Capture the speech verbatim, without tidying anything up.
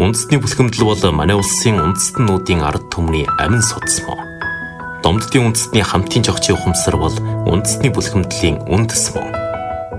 Үндэстний бүлхэмдэл бол манай улсын үндэстэн нүүдийн ард түмний амин судас мөн. Домддын үндэстний хамтын жогчийн ухамсар бол үндэстний бүлхэмдлийн үндэс мөн.